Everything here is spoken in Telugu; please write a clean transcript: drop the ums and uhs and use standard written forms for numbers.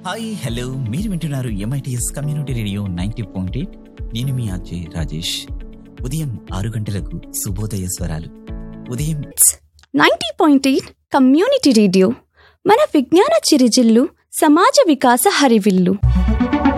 హాయ్ హలో, మీరు వింటున్నారు MITS కమ్యూనిటీ రేడియో 90.8. నేను మీ అజయ్ రాజేష్. ఉదయం 6 గంటలకు శుభోదయ స్వరాలు. ఉదయం 90.8 కమ్యూనిటీ రేడియో మన విజ్ఞాన చిరుజిల్లు, సమాజ వికాస హరివిల్లు.